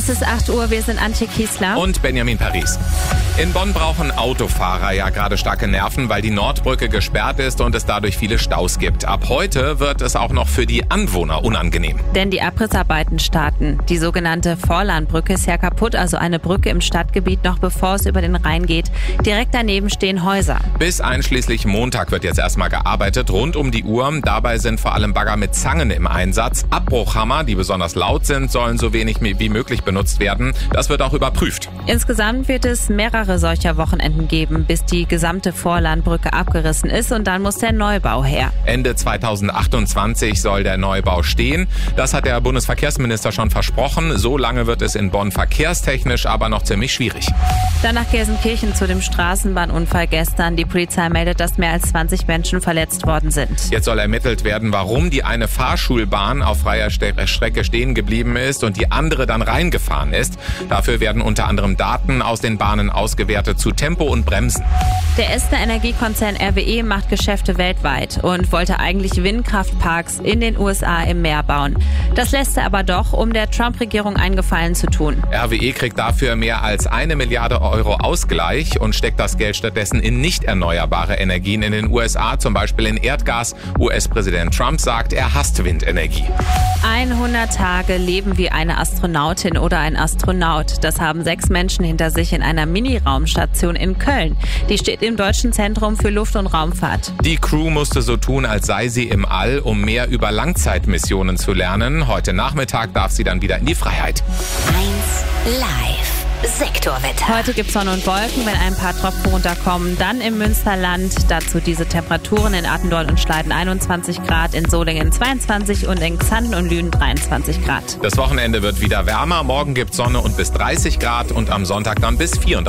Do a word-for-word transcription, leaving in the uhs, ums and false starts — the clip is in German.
Es ist acht Uhr, wir sind Antje Kiesler und Benjamin Paris. In Bonn brauchen Autofahrer ja gerade starke Nerven, weil die Nordbrücke gesperrt ist und es dadurch viele Staus gibt. Ab heute wird es auch noch für die Anwohner unangenehm. Denn die Abrissarbeiten starten. Die sogenannte Vorlandbrücke ist ja kaputt, also eine Brücke im Stadtgebiet, noch bevor es über den Rhein geht. Direkt daneben stehen Häuser. Bis einschließlich Montag wird jetzt erstmal gearbeitet, rund um die Uhr. Dabei sind vor allem Bagger mit Zangen im Einsatz. Abbruchhammer, die besonders laut sind, sollen so wenig wie möglich benutzt werden. Das wird auch überprüft. Insgesamt wird es mehrere solcher Wochenenden geben, bis die gesamte Vorlandbrücke abgerissen ist und dann muss der Neubau her. Ende zweitausendachtundzwanzig soll der Neubau stehen. Das hat der Bundesverkehrsminister schon versprochen. So lange wird es in Bonn verkehrstechnisch aber noch ziemlich schwierig. Dann nach Gelsenkirchen zu dem Straßenbahnunfall gestern. Die Polizei meldet, dass mehr als zwanzig Menschen verletzt worden sind. Jetzt soll ermittelt werden, warum die eine Fahrschulbahn auf freier Strecke stehen geblieben ist und die andere dann reingefahren ist. Dafür werden unter anderem Daten aus den Bahnen ausgewertet zu Tempo und Bremsen. Der Essener Energiekonzern R W E macht Geschäfte weltweit und wollte eigentlich Windkraftparks in den U S A im Meer bauen. Das lässt er aber doch, um der Trump-Regierung einen Gefallen zu tun. R W E kriegt dafür mehr als eine Milliarde Euro Ausgleich und steckt das Geld stattdessen in nicht erneuerbare Energien in den U S A, zum Beispiel in Erdgas. U S-Präsident Trump sagt, er hasst Windenergie. hundert Tage leben wie eine Astronautin oder ein Astronaut. Das haben sechs Menschen hinter sich in einer Mini-Raumstation in Köln. Die steht im Deutschen Zentrum für Luft- und Raumfahrt. Die Crew musste so tun, als sei sie im All, um mehr über Langzeitmissionen zu lernen. Heute Nachmittag darf sie dann wieder in die Freiheit. eins Live. Sektorwetter. Heute gibt es Sonne und Wolken, wenn ein paar Tropfen runterkommen. Dann im Münsterland, dazu diese Temperaturen in Attendorn und Schleiden einundzwanzig Grad, in Solingen zweiundzwanzig und in Xanten und Lünen dreiundzwanzig Grad. Das Wochenende wird wieder wärmer. Morgen gibt es Sonne und bis dreißig Grad und am Sonntag dann bis vierunddreißig.